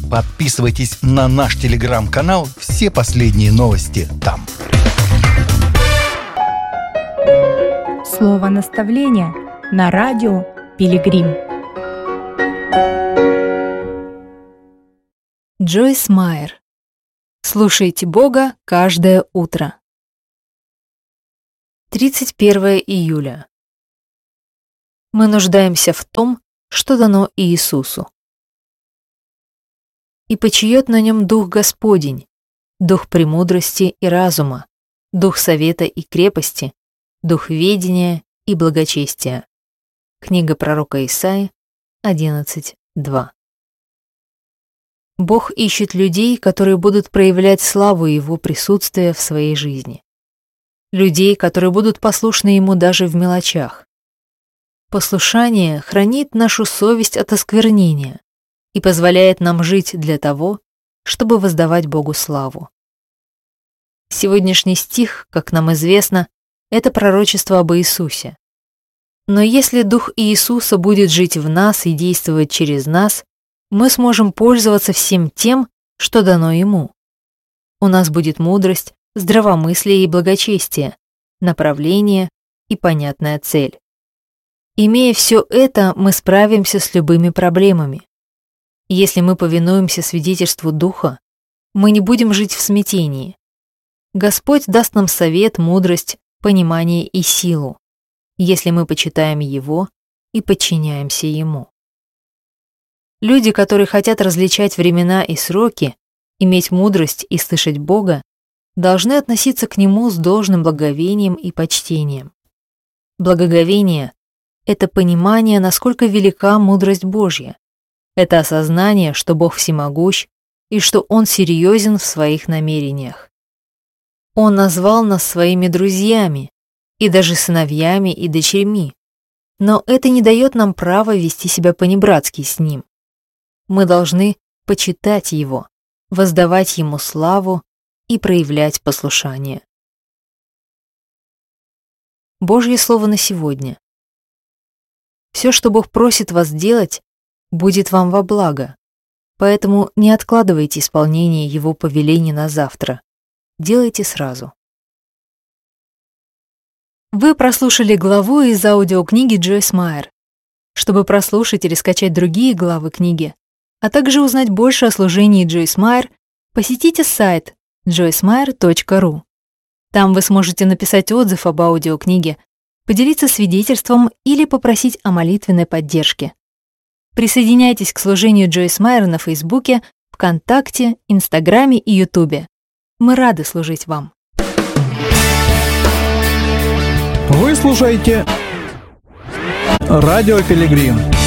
Подписывайтесь на наш телеграм-канал, все последние новости там. Слово наставления на радио Пилигрим. Джойс Майер. Слушайте Бога каждое утро. 31 июля. Мы нуждаемся в том, что дано Иисусу. И почиет на нем Дух Господень, Дух премудрости и разума, Дух совета и крепости, Дух ведения и благочестия. Книга пророка Исаии, 11:2. Бог ищет людей, которые будут проявлять славу Его присутствия в своей жизни. Людей, которые будут послушны Ему даже в мелочах. Послушание хранит нашу совесть от осквернения и позволяет нам жить для того, чтобы воздавать Богу славу. Сегодняшний стих, как нам известно, это пророчество об Иисусе. Но если Дух Иисуса будет жить в нас и действовать через нас, мы сможем пользоваться всем тем, что дано Ему. У нас будет мудрость, здравомыслие и благочестие, направление и понятная цель. Имея все это, мы справимся с любыми проблемами. Если мы повинуемся свидетельству Духа, мы не будем жить в смятении. Господь даст нам совет, мудрость, понимание и силу, если мы почитаем Его и подчиняемся Ему. Люди, которые хотят различать времена и сроки, иметь мудрость и слышать Бога, должны относиться к Нему с должным благоговением и почтением. Благоговение — это понимание, насколько велика мудрость Божья. Это осознание, что Бог всемогущ и что Он серьезен в своих намерениях. Он назвал нас своими друзьями, и даже сыновьями и дочерьми, но это не дает нам права вести себя понебратски с Ним. Мы должны почитать Его, воздавать Ему славу и проявлять послушание. Божье слово на сегодня. Все, что Бог просит вас делать, будет вам во благо, поэтому не откладывайте исполнение Его повелений на завтра. Делайте сразу. Вы прослушали главу из аудиокниги Джойс Майер. Чтобы прослушать или скачать другие главы книги, а также узнать больше о служении Джойс Майер, посетите сайт joycemeyer.ru. Там вы сможете написать отзыв об аудиокниге, поделиться свидетельством или попросить о молитвенной поддержке. Присоединяйтесь к служению Джойс Майер на Фейсбуке, ВКонтакте, Инстаграме и Ютубе. Мы рады служить вам. Вы слушаете Радио Пилигрим.